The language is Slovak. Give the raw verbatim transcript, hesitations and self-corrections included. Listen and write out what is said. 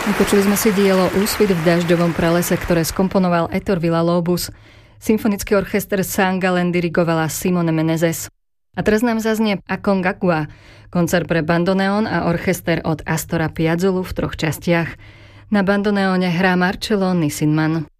Vypočuli sme si dielo Úsvit v dažďovom pralese, ktoré skomponoval Ettore Villa-Lobos. Symfonický orchester San Gallen dirigovala Simone Menezes. A teraz nám zaznie Aconcagua, koncert pre bandoneón a orchester od Astora Piazzolu v troch častiach. Na bandoneóne hrá Marcello Nissinman.